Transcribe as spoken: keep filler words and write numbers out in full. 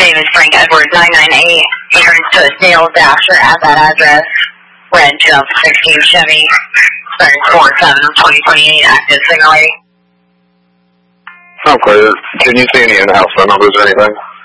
name is Frank Edwards, nine nine eight, entrance to a sales dasher at that address. Red two thousand sixteen Chevy, starting four seven of twenty twenty-eight, active signal. I'm clear. Can you see any in-house phone numbers or anything?